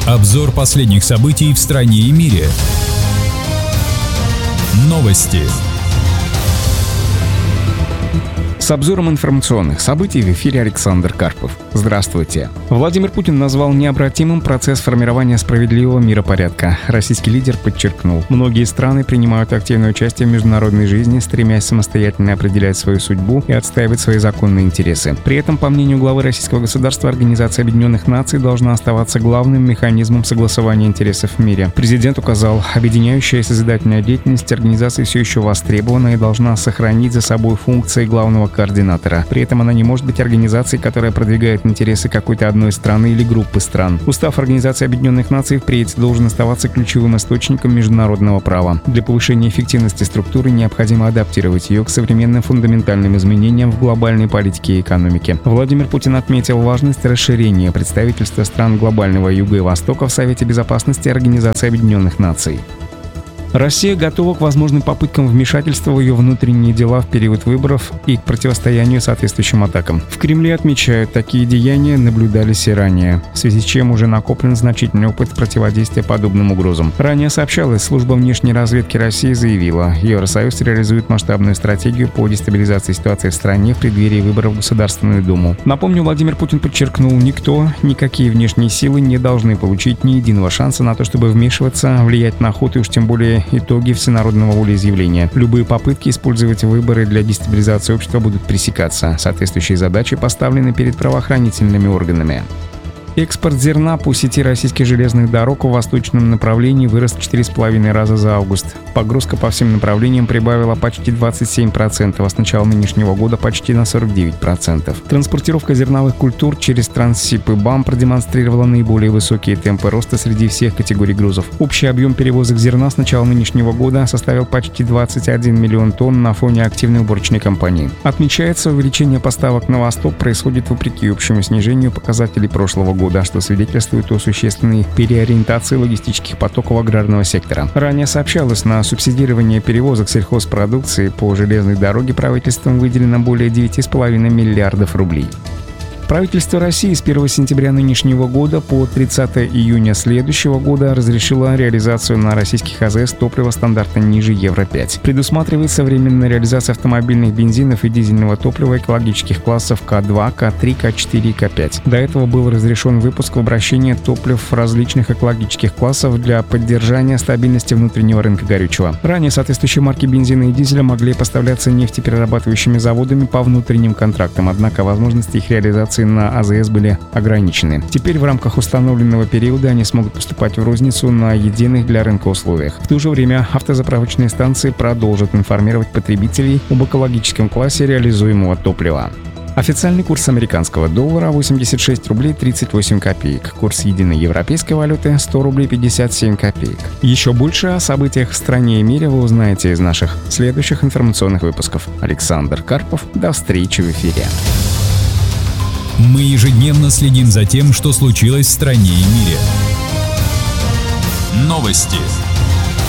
Обзор последних событий в стране и мире. Новости. С обзором информационных событий в эфире Александр Карпов. Здравствуйте. Владимир Путин назвал необратимым процесс формирования справедливого миропорядка. Российский лидер подчеркнул, многие страны принимают активное участие в международной жизни, стремясь самостоятельно определять свою судьбу и отстаивать свои законные интересы. При этом, по мнению главы российского государства, Организация Объединенных Наций должна оставаться главным механизмом согласования интересов в мире. Президент указал, объединяющая и созидательная деятельность организации все еще востребована и должна сохранить за собой функции главного координатора. При этом она не может быть организацией, которая продвигает интересы какой-то одной страны или группы стран. Устав Организации Объединенных Наций впредь должен оставаться ключевым источником международного права. Для повышения эффективности структуры необходимо адаптировать ее к современным фундаментальным изменениям в глобальной политике и экономике. Владимир Путин отметил важность расширения представительства стран глобального Юга и Востока в Совете Безопасности Организации Объединенных Наций. Россия готова к возможным попыткам вмешательства в ее внутренние дела в период выборов и к противостоянию соответствующим атакам. В Кремле отмечают, такие деяния наблюдались и ранее, в связи с чем уже накоплен значительный опыт противодействия подобным угрозам. Ранее сообщалось, служба внешней разведки России заявила, Евросоюз реализует масштабную стратегию по дестабилизации ситуации в стране в преддверии выборов в Государственную Думу. Напомню, Владимир Путин подчеркнул, никакие внешние силы не должны получить ни единого шанса на то, чтобы вмешиваться, влиять на ход и уж тем более итоги всенародного волеизъявления. Любые попытки использовать выборы для дестабилизации общества будут пресекаться. Соответствующие задачи поставлены перед правоохранительными органами. Экспорт зерна по сети российских железных дорог в восточном направлении вырос в 4,5 раза за август. Погрузка по всем направлениям прибавила почти 27%, а с начала нынешнего года почти на 49%. Транспортировка зерновых культур через Транссиб и БАМ продемонстрировала наиболее высокие темпы роста среди всех категорий грузов. Общий объем перевозок зерна с начала нынешнего года составил почти 21 миллион тонн на фоне активной уборочной кампании. Отмечается, увеличение поставок на восток происходит вопреки общему снижению показателей прошлого года, что свидетельствует о существенной переориентации логистических потоков аграрного сектора. Ранее сообщалось, на субсидирование перевозок сельхозпродукции по железной дороге правительством выделено более 9,5 миллиардов рублей. Правительство России с 1 сентября нынешнего года по 30 июня следующего года разрешило реализацию на российских АЗС топлива стандарта ниже Евро-5. Предусматривается временная реализация автомобильных бензинов и дизельного топлива экологических классов К2, К3, К4 и К5. До этого был разрешен выпуск в обращение топлив различных экологических классов для поддержания стабильности внутреннего рынка горючего. Ранее соответствующие марки бензина и дизеля могли поставляться нефтеперерабатывающими заводами по внутренним контрактам, однако возможности их реализации на АЗС были ограничены. Теперь в рамках установленного периода они смогут поступать в розницу на единых для рынка условиях. В то же время автозаправочные станции продолжат информировать потребителей об экологическом классе реализуемого топлива. Официальный курс американского доллара 86 рублей 38 копеек. Курс единой европейской валюты 100 рублей 57 копеек. Еще больше о событиях в стране и мире вы узнаете из наших следующих информационных выпусков. Александр Карпов. До встречи в эфире. Мы ежедневно следим за тем, что случилось в стране и мире. Новости.